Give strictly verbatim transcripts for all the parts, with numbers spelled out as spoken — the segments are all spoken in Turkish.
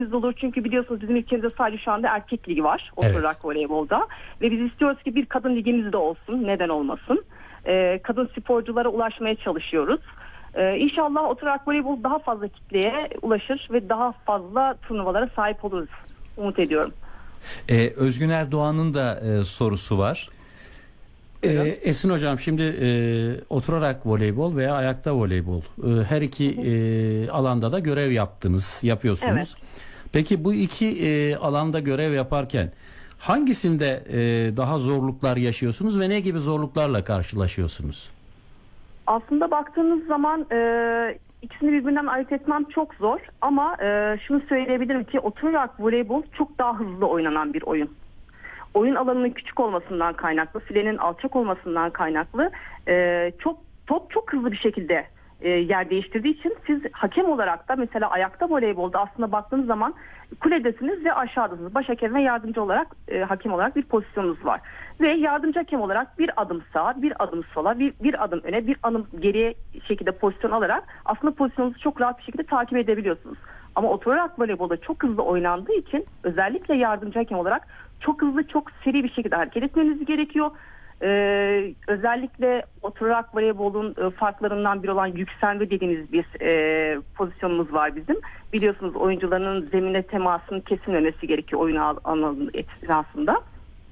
olur. Çünkü biliyorsunuz bizim ülkemizde sadece şu anda erkek ligi var oturarak evet. voleybolda. Ve biz istiyoruz ki bir kadın ligimiz de olsun. Neden olmasın? Ee, kadın sporculara ulaşmaya çalışıyoruz. Ee, İnşallah oturarak voleybol daha fazla kitleye ulaşır ve daha fazla turnuvalara sahip oluruz. Umut ediyorum. Ee, Özgün Erdoğan'ın da e, sorusu var. Ee, Esin Hocam, şimdi e, oturarak voleybol veya ayakta voleybol e, her iki e, alanda da görev yaptınız, yapıyorsunuz. Evet. Peki bu iki e, alanda görev yaparken hangisinde e, daha zorluklar yaşıyorsunuz ve ne gibi zorluklarla karşılaşıyorsunuz? Aslında baktığınız zaman e, ikisini birbirinden ayırt etmem çok zor ama e, şunu söyleyebilirim ki oturarak voleybol çok daha hızlı oynanan bir oyun. Oyun alanının küçük olmasından kaynaklı, filenin alçak olmasından kaynaklı e, çok top çok hızlı bir şekilde e, yer değiştirdiği için siz hakem olarak da mesela ayakta voleybolda aslında baktığınız zaman kuledesiniz ve aşağıdasınız. Baş hakem ve yardımcı olarak e, hakem olarak bir pozisyonunuz var. Ve yardımcı hakem olarak bir adım sağa, bir adım sola, bir, bir adım öne, bir adım geriye şekilde pozisyon alarak aslında pozisyonunuzu çok rahat bir şekilde takip edebiliyorsunuz. Ama oturarak voleybolda çok hızlı oynandığı için özellikle yardımcı hakem olarak çok hızlı, çok seri bir şekilde hareket etmeniz gerekiyor. Ee, özellikle oturarak voleybolun e, farklarından biri olan yükselme dediğimiz bir e, pozisyonumuz var bizim. Biliyorsunuz oyuncuların zemine temasının kesilmemesi gerekiyor oyun alanının esnasında.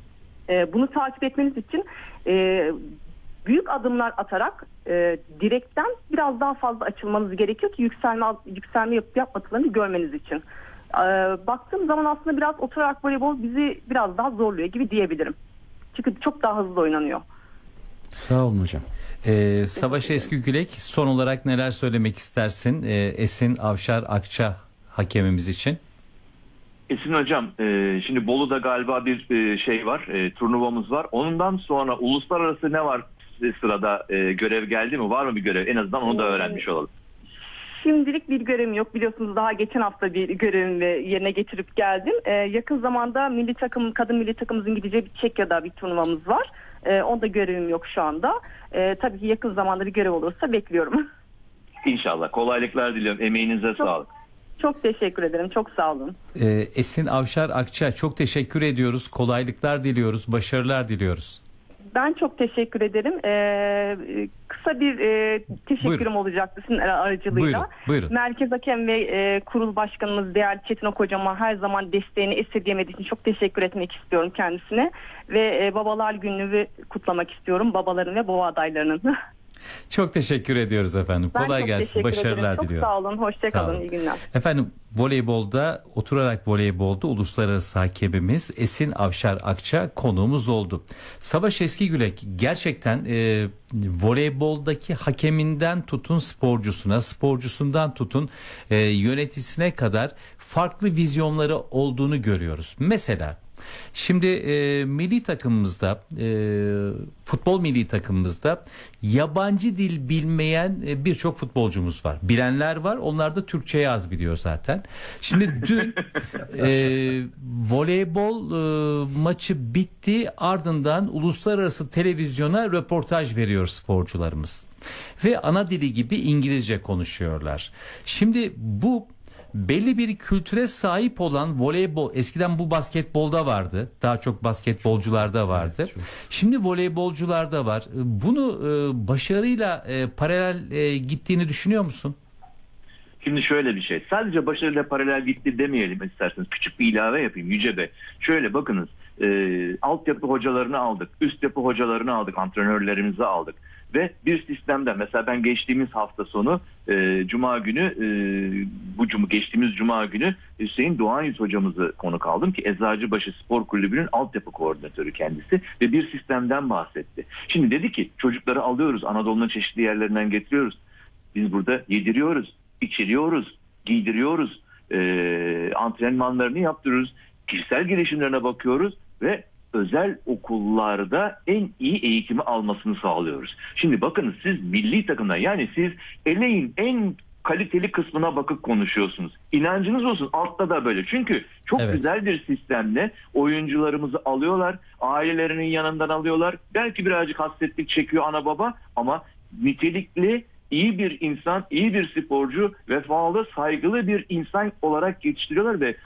E, bunu takip etmeniz için e, büyük adımlar atarak e, direkten biraz daha fazla açılmanız gerekiyor ki yükselme yükselme yapıp yapmadıklarını görmeniz için. E, baktığım zaman aslında biraz oturarak voleybol bizi biraz daha zorluyor gibi diyebilirim. Çünkü çok daha hızlı oynanıyor. Sağ olun hocam. Ee, Savaş Eskigülek, son olarak neler söylemek istersin ee, Esin Avşar Akça hakemimiz için? Esin hocam, e, şimdi Bolu'da galiba bir e, şey var, e, turnuvamız var. Ondan sonra uluslararası ne var sırada, e, görev geldi mi? Var mı bir görev? En azından onu da öğrenmiş olalım. Şimdilik bir görevim yok. Biliyorsunuz daha geçen hafta bir görevimi yerine getirip geldim. Ee, yakın zamanda milli takım, kadın milli takımımızın gideceği bir Çekya'da bir turnuvamız var. Ee, onda görevim yok şu anda. Ee, tabii ki yakın zamanda bir görev olursa bekliyorum. İnşallah. Kolaylıklar diliyorum. Emeğinize çok, sağlık. Çok teşekkür ederim. Çok sağ olun. Ee, Esin Avşar Akça, çok teşekkür ediyoruz. Kolaylıklar diliyoruz. Başarılar diliyoruz. Ben çok teşekkür ederim. Ee, kısa bir e, teşekkürüm buyurun. olacaktı sizin aracılığıyla. Buyurun, buyurun. Merkez Hakem ve e, Kurul Başkanımız değerli Çetin Ok Hocama her zaman desteğini esirgemediği için çok teşekkür etmek istiyorum kendisine. Ve e, Babalar Günü'nü kutlamak istiyorum. Babaların ve baba adaylarının. Çok teşekkür ediyoruz efendim. Ben Kolay gelsin. Başarılar çok diliyorum. Sağ olun. Hoşçakalın. İyi günler. Efendim, voleybolda, oturarak voleybolda uluslararası hakemimiz Esin Avşar Akça konuğumuz oldu. Savaş Eskigülek gerçekten e, voleyboldaki hakeminden tutun sporcusuna, sporcusundan tutun e, yöneticisine kadar farklı vizyonları olduğunu görüyoruz. Mesela şimdi e, milli takımımızda, e, futbol milli takımımızda yabancı dil bilmeyen e, birçok futbolcumuz var. Bilenler var, onlar da Türkçe'yi az biliyor zaten. Şimdi dün e, voleybol e, maçı bitti, ardından uluslararası televizyona röportaj veriyor sporcularımız. Ve ana dili gibi İngilizce konuşuyorlar. Şimdi bu belli bir kültüre sahip olan voleybol, eskiden bu basketbolda vardı. Daha çok basketbolcularda vardı. Evet, şimdi voleybolcularda var. Bunu e, başarıyla e, paralel e, gittiğini düşünüyor musun? Şimdi şöyle bir şey. Sadece başarıyla paralel gitti demeyelim isterseniz. Küçük bir ilave yapayım Yüce Bey. Şöyle bakınız. E, altyapı hocalarını aldık. Üst yapı hocalarını aldık. Antrenörlerimizi aldık. Ve bir sistemden, mesela ben geçtiğimiz hafta sonu e, Cuma günü e, bu cum geçtiğimiz Cuma günü Hüseyin Doğanyüz hocamızı konuk aldım ki Eczacıbaşı Spor Kulübü'nün altyapı koordinatörü kendisi ve bir sistemden bahsetti. Şimdi dedi ki çocukları alıyoruz, Anadolu'nun çeşitli yerlerinden getiriyoruz. Biz burada yediriyoruz, içiriyoruz, giydiriyoruz, e, antrenmanlarını yaptırıyoruz, kişisel gelişimlerine bakıyoruz ve özel okullarda en iyi eğitimi almasını sağlıyoruz. Şimdi bakınız, siz milli takımda, yani siz eleğin en kaliteli kısmına bakıp konuşuyorsunuz. İnancınız olsun, altta da böyle. Çünkü çok evet. güzel bir sistemle oyuncularımızı alıyorlar, ailelerinin yanından alıyorlar. Belki birazcık hasretlik çekiyor ana baba ama nitelikli, iyi bir insan, iyi bir sporcu, vefalı, saygılı bir insan olarak yetiştiriyorlar ve